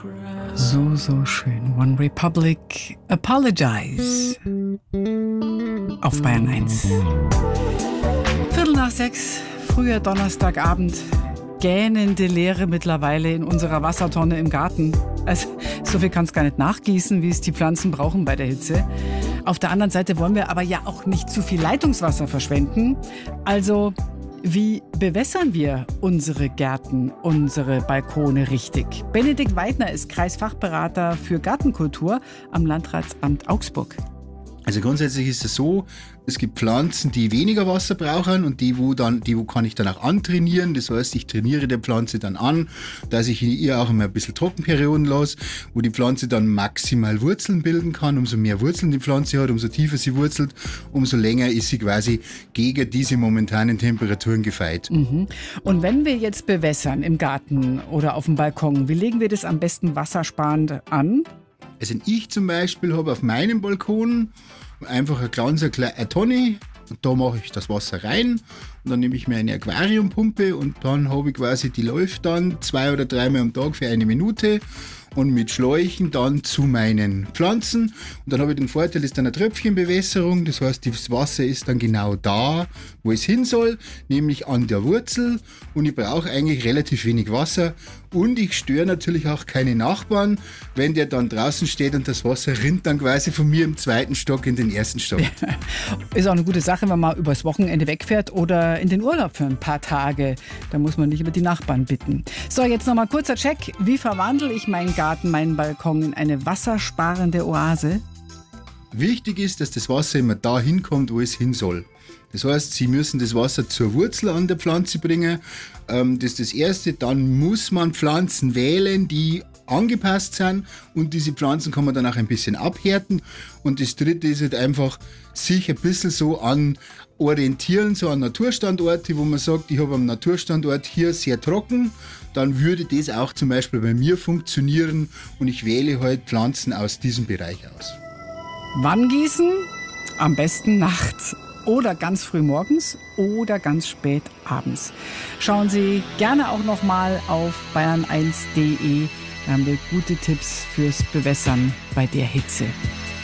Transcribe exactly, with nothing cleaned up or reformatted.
So, so schön. One Republic, Apologize. Auf Bayern eins. Viertel nach sechs, früher Donnerstagabend. Gähnende Leere mittlerweile in unserer Wassertonne im Garten. Also, so viel kann es gar nicht nachgießen, wie es die Pflanzen brauchen bei der Hitze. Auf der anderen Seite wollen wir aber ja auch nicht zu viel Leitungswasser verschwenden. Also, wie bewässern wir unsere Gärten, unsere Balkone richtig? Benedikt Weidner ist Kreisfachberater für Gartenkultur am Landratsamt Augsburg. Also grundsätzlich ist es so, es gibt Pflanzen, die weniger Wasser brauchen und die, wo dann, die, wo kann ich dann auch antrainieren. Das heißt, ich trainiere die Pflanze dann an, dass ich ihr auch immer ein bisschen Trockenperioden lasse, wo die Pflanze dann maximal Wurzeln bilden kann. Umso mehr Wurzeln die Pflanze hat, umso tiefer sie wurzelt, umso länger ist sie quasi gegen diese momentanen Temperaturen gefeit. Mhm. Und wenn wir jetzt bewässern im Garten oder auf dem Balkon, wie legen wir das am besten wassersparend an? Also ich zum Beispiel habe auf meinem Balkon einfach eine kleine, kleine Tonne und da mache ich das Wasser rein und dann nehme ich mir eine Aquariumpumpe und dann habe ich quasi, die läuft dann zwei oder dreimal am Tag für eine Minute und mit Schläuchen dann zu meinen Pflanzen. Und dann habe ich den Vorteil, ist dann eine Tröpfchenbewässerung, das heißt, das Wasser ist dann genau da, wo es hin soll, nämlich an der Wurzel und ich brauche eigentlich relativ wenig Wasser und ich störe natürlich auch keine Nachbarn, wenn der dann draußen steht und das Wasser rinnt dann quasi von mir im zweiten Stock in den ersten Stock. Ist auch eine gute Sache, wenn man übers Wochenende wegfährt oder in den Urlaub für ein paar Tage. Da muss man nicht über die Nachbarn bitten. So, jetzt nochmal kurzer Check. Wie verwandle ich meinen Garten, meinen Balkon in eine wassersparende Oase? Wichtig ist, dass das Wasser immer da hinkommt, wo es hin soll. Das heißt, Sie müssen das Wasser zur Wurzel an der Pflanze bringen. Ähm, das ist das Erste. Dann muss man Pflanzen wählen, die angepasst sind und diese Pflanzen kann man dann auch ein bisschen abhärten. Und das Dritte ist halt einfach, sich ein bisschen so an orientieren, so an Naturstandorte, wo man sagt, ich habe am Naturstandort hier sehr trocken, dann würde das auch zum Beispiel bei mir funktionieren und ich wähle halt Pflanzen aus diesem Bereich aus. Wann gießen? Am besten nachts. Oder ganz früh morgens oder ganz spät abends. Schauen Sie gerne auch noch mal auf bayern eins punkt de. Da haben wir gute Tipps fürs Bewässern bei der Hitze.